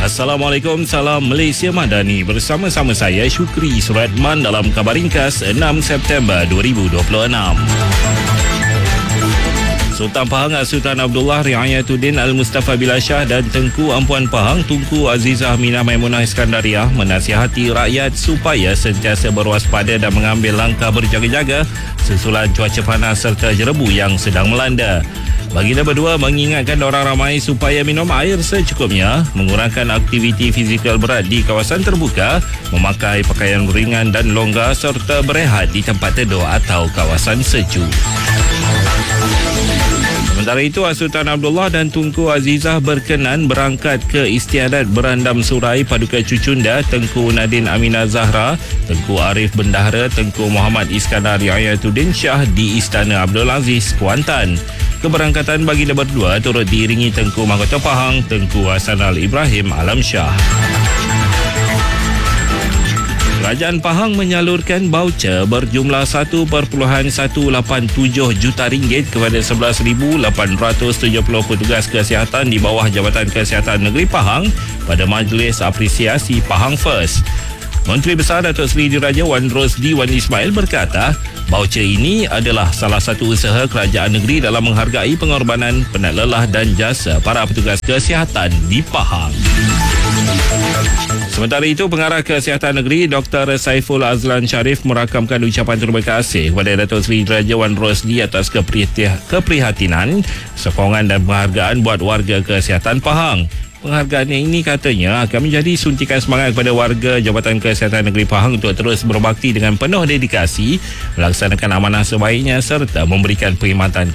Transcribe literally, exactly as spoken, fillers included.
Assalamualaikum, salam Malaysia Madani. Bersama-sama saya Syukri Suratman dalam Khabar Ringkas enam September dua ribu dua puluh enam. Sultan Pahang Sultan Abdullah Riayatuddin Al-Mustafa Billah Shah dan Tengku Ampuan Pahang Tunku Azizah Aminah Maimunah Iskandariah menasihati rakyat supaya sentiasa berwaspada dan mengambil langkah berjaga-jaga susulan cuaca panas serta jerebu yang sedang melanda. Baginda berdua mengingatkan orang ramai supaya minum air secukupnya, mengurangkan aktiviti fizikal berat di kawasan terbuka, memakai pakaian ringan dan longgar serta berehat di tempat teduh atau kawasan sejuk. Sementara itu, Sultan Abdullah dan Tunku Azizah berkenan berangkat ke istiadat berandam Surai Paduka Cucunda Tengku Nadin Aminah Zahra, Tengku Arif Bendahara, Tengku Muhammad Iskandar Riayatuddin Shah di Istana Abdul Aziz, Kuantan. Keberangkatan baginda berdua turut diiringi Tengku Mahkota Pahang, Tengku Hasanal Ibrahim Alam Shah. Kerajaan Pahang menyalurkan baucer berjumlah satu perpuluhan satu lapan tujuh juta ringgit kepada sebelas ribu lapan ratus tujuh puluh petugas kesihatan di bawah Jabatan Kesihatan Negeri Pahang pada Majlis Apresiasi Pahang First. Menteri Besar Datuk Seri Diraja Wan Rosdi Wan Ismail berkata, baucer ini adalah salah satu usaha kerajaan negeri dalam menghargai pengorbanan, penat lelah dan jasa para petugas kesihatan di Pahang. Sementara itu, Pengarah Kesihatan Negeri Doktor Saiful Azlan Sharif merakamkan ucapan terima kasih kepada Datuk Seri Diraja Wan Rosdi atas keprihatinan, sokongan dan penghargaan buat warga kesihatan Pahang. Penghargaan ini katanya akan menjadi suntikan semangat kepada warga Jabatan Kesihatan Negeri Pahang untuk terus berbakti dengan penuh dedikasi, melaksanakan amanah sebaiknya serta memberikan perkhidmatan